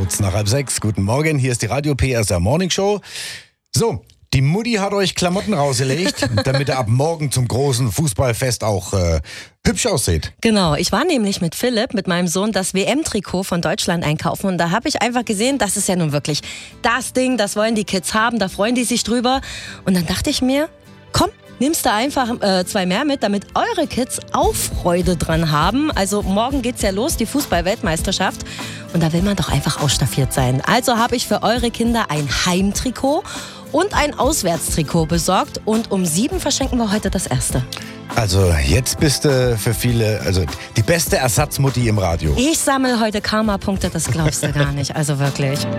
Kurz nach 5:30. Guten Morgen, hier ist die Radio PSR Morning Show. So, die Mutti hat euch Klamotten rausgelegt, damit ihr ab morgen zum großen Fußballfest auch hübsch aussieht. Genau, ich war nämlich mit Philipp, mit meinem Sohn, das WM-Trikot von Deutschland einkaufen und da habe ich einfach gesehen, das ist ja nun wirklich das Ding, das wollen die Kids haben, da freuen die sich drüber. Und dann dachte ich mir, komm, nimmst du einfach 2 mehr mit, damit eure Kids auch Freude dran haben. Also morgen geht's ja los, die Fußball-Weltmeisterschaft. Und da will man doch einfach ausstaffiert sein. Also habe ich für eure Kinder ein Heimtrikot und ein Auswärtstrikot besorgt. Und um 7 verschenken wir heute das erste. Also jetzt bist du für viele, also die beste Ersatzmutti im Radio. Ich sammle heute Karma-Punkte, das glaubst du gar nicht. Also wirklich.